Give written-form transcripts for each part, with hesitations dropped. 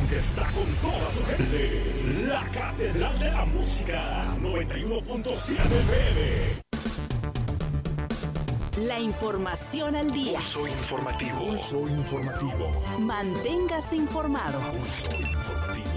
que está con toda su gente. La Catedral de la Música, 91.7 FM. La información al día. Pulso informativo. Pulso informativo. Manténgase informado. Pulso informativo.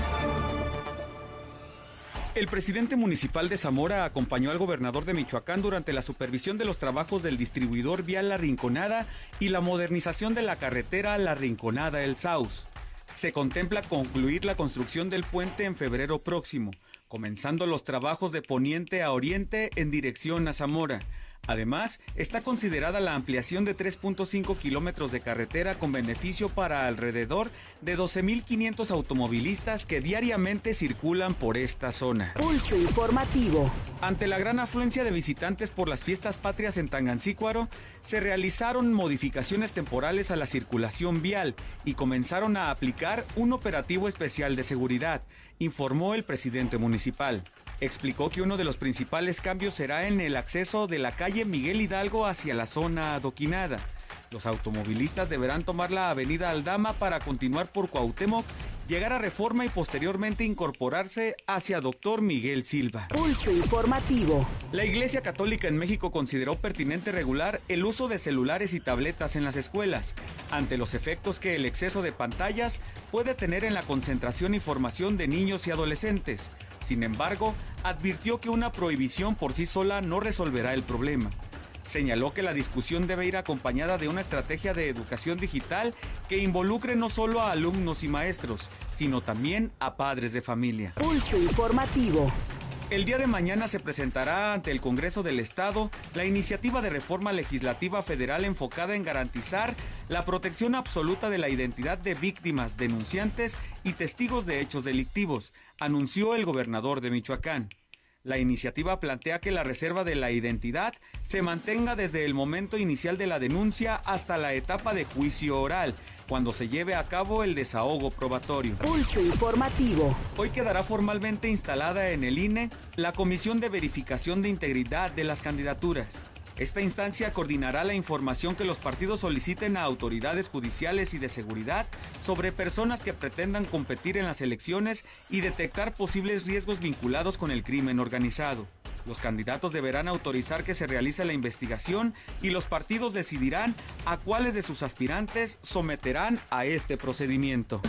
El presidente municipal de Zamora acompañó al gobernador de Michoacán durante la supervisión de los trabajos del distribuidor vial La Rinconada y la modernización de la carretera La Rinconada-El Sauz. Se contempla concluir la construcción del puente en febrero próximo, comenzando los trabajos de poniente a oriente en dirección a Zamora. Además, está considerada la ampliación de 3.5 kilómetros de carretera con beneficio para alrededor de 12,500 automovilistas que diariamente circulan por esta zona. Pulso informativo. Ante la gran afluencia de visitantes por las fiestas patrias en Tangancícuaro, se realizaron modificaciones temporales a la circulación vial y comenzaron a aplicar un operativo especial de seguridad, informó el presidente municipal. Explicó que uno de los principales cambios será en el acceso de la calle Miguel Hidalgo hacia la zona adoquinada. Los automovilistas deberán tomar la avenida Aldama para continuar por Cuauhtémoc, llegar a Reforma y posteriormente incorporarse hacia Doctor Miguel Silva. Pulso informativo. La Iglesia Católica en México consideró pertinente regular el uso de celulares y tabletas en las escuelas, ante los efectos que el exceso de pantallas puede tener en la concentración y formación de niños y adolescentes. Sin embargo, advirtió que una prohibición por sí sola no resolverá el problema. Señaló que la discusión debe ir acompañada de una estrategia de educación digital que involucre no solo a alumnos y maestros, sino también a padres de familia. Pulso informativo. El día de mañana se presentará ante el Congreso del Estado la iniciativa de reforma legislativa federal enfocada en garantizar la protección absoluta de la identidad de víctimas, denunciantes y testigos de hechos delictivos, anunció el gobernador de Michoacán. La iniciativa plantea que la reserva de la identidad se mantenga desde el momento inicial de la denuncia hasta la etapa de juicio oral, cuando se lleve a cabo el desahogo probatorio. Pulso informativo. Hoy quedará formalmente instalada en el INE la Comisión de Verificación de Integridad de las Candidaturas. Esta instancia coordinará la información que los partidos soliciten a autoridades judiciales y de seguridad sobre personas que pretendan competir en las elecciones y detectar posibles riesgos vinculados con el crimen organizado. Los candidatos deberán autorizar que se realice la investigación y los partidos decidirán a cuáles de sus aspirantes someterán a este procedimiento.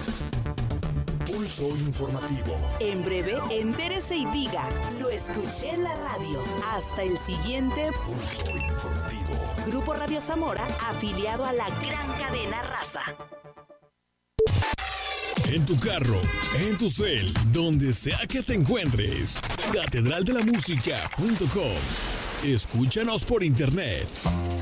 Pulso informativo. En breve, entérese y diga, lo escuché en la radio. Hasta el siguiente Pulso informativo. Grupo Radio Zamora, afiliado a la gran cadena Raza. En tu carro, en tu cel, donde sea que te encuentres. Catedraldelamusica.com. Escúchanos por internet